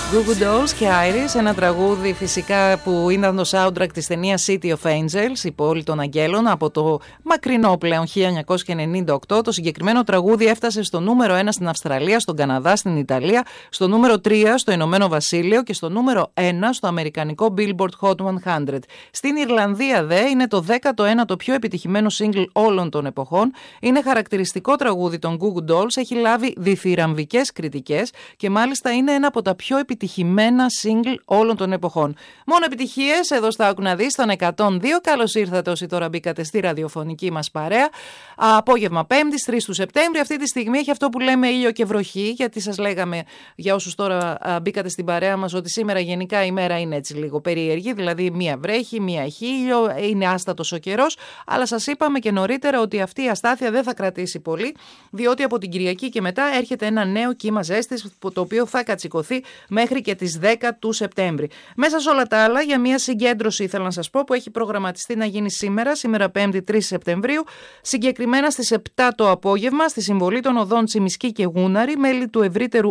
Goo Goo Dolls και Iris, ένα τραγούδι φυσικά που ήταν το soundtrack της ταινίας City of Angels, η πόλη των αγγέλων, από το μακρινό πλέον 1998. Το συγκεκριμένο τραγούδι έφτασε στο νούμερο 1 στην Αυστραλία, στον Καναδά, στην Ιταλία, στο νούμερο 3 στο Ηνωμένο Βασίλειο και στο νούμερο 1 στο αμερικανικό Billboard Hot 100. Στην Ιρλανδία δε είναι το 19ο πιο επιτυχημένο single όλων των εποχών. Είναι χαρακτηριστικό τραγούδι των Goo Goo Dolls, έχει λάβει διθυραμβικές κριτικές και μάλιστα είναι ένα από τα πιο επιτυχημένα single όλων των εποχών. Μόνο επιτυχίες εδώ στα Άκου να δεις, στον 102. Καλώς ήρθατε όσοι τώρα μπήκατε στη ραδιοφωνική μας παρέα. Απόγευμα 5ης, 3 του Σεπτέμβρη. Αυτή τη στιγμή έχει αυτό που λέμε ήλιο και βροχή, γιατί σας λέγαμε για όσους τώρα μπήκατε στην παρέα μας ότι σήμερα γενικά η μέρα είναι έτσι λίγο περίεργη, δηλαδή μία βρέχει, μία έχει ήλιο, είναι άστατος ο καιρός, αλλά σας είπαμε και νωρίτερα ότι αυτή η αστάθεια δεν θα κρατήσει πολύ, διότι από την Κυριακή και μετά έρχεται ένα νέο κύμα ζέστης, το οποίο θα κατσικωθεί μέχρι και τις 10 του Σεπτέμβρη. Μέσα σε όλα τα άλλα, για μια συγκέντρωση ήθελα να σας πω που έχει προγραμματιστεί να γίνει σήμερα 5η 3 Σεπτεμβρίου, συγκεκριμένα στις 7 το απόγευμα, στη συμβολή των οδών Τσιμισκή και Γούναρη, μέλη του ευρύτερου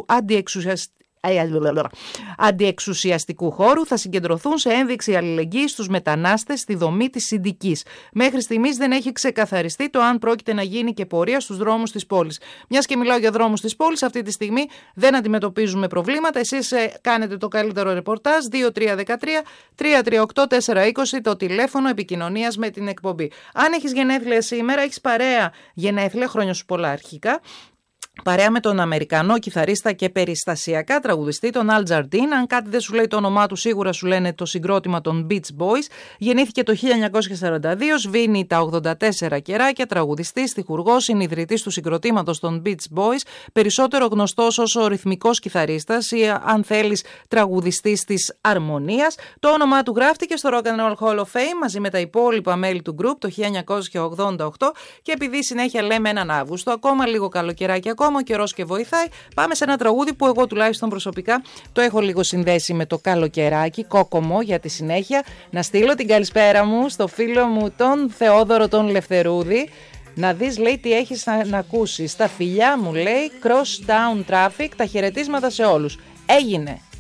αντιεξουσιαστικού χώρου θα συγκεντρωθούν σε ένδειξη αλληλεγγύης στους μετανάστες στη δομή της Συντικής. Μέχρι στιγμής δεν έχει ξεκαθαριστεί το αν πρόκειται να γίνει και πορεία στους δρόμους της πόλης. Μιας και μιλάω για δρόμους της πόλης, αυτή τη στιγμή δεν αντιμετωπίζουμε προβλήματα. Εσείς κάνετε το καλύτερο ρεπορτάζ. 2313-338-420 το τηλέφωνο επικοινωνίας με την εκπομπή. Αν έχεις γενέθλια σήμερα, έχεις παρέα γενέθλια, χρόνια σου πολλά αρχικά. Παρέα με τον Αμερικανό κιθαρίστα και περιστασιακά τραγουδιστή, τον Al Jardine. Αν κάτι δεν σου λέει το όνομά του, σίγουρα σου λένε το συγκρότημα των Beach Boys. Γεννήθηκε το 1942, σβήνει τα 84 κεράκια, τραγουδιστής, στιχουργός, συνιδρυτής του συγκροτήματος των Beach Boys, περισσότερο γνωστός ως ο ρυθμικός κιθαρίστας ή, αν θέλεις, τραγουδιστής της αρμονίας. Το όνομά του γράφτηκε στο Rock and Roll Hall of Fame μαζί με τα υπόλοιπα μέλη του group το 1988 και επειδή συνέχεια λέμε έναν Αύγουστο, ακόμα λίγο καλοκαιράκι, ακόμα ο καιρός και βοηθάει, πάμε σε ένα τραγούδι που εγώ τουλάχιστον προσωπικά το έχω λίγο συνδέσει με το καλοκαιράκι, Κόκομο για τη συνέχεια. Να στείλω την καλησπέρα μου στο φίλο μου τον Θεόδωρο τον Λευθερούδη. Να δεις, λέει, τι έχεις να ακούσεις. Τα φιλιά μου, λέει, Cross Town Traffic, τα χαιρετίσματα σε όλους. Έγινε!